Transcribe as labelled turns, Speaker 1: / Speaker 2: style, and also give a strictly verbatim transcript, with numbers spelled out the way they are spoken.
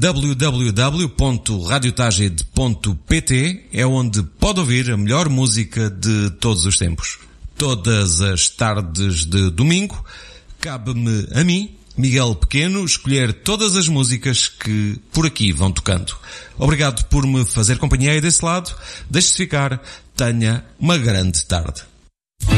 Speaker 1: w w w ponto radio taged ponto p t é onde pode ouvir a melhor música de todos os tempos. Todas as tardes de domingo, cabe-me a mim, Miguel Pequeno, escolher todas as músicas que por aqui vão tocando. Obrigado por me fazer companhia aí desse lado. Deixe-se ficar. Tenha uma grande tarde.